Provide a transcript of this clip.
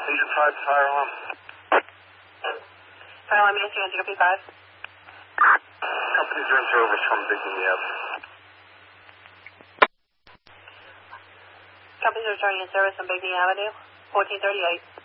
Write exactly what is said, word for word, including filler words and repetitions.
Agent five, fire alarm. Fire alarm, answer, Angie, P five. Companies are in service from Big Amy Avenue. Companies are returning in service on Big Knee Avenue, fourteen thirty-eight.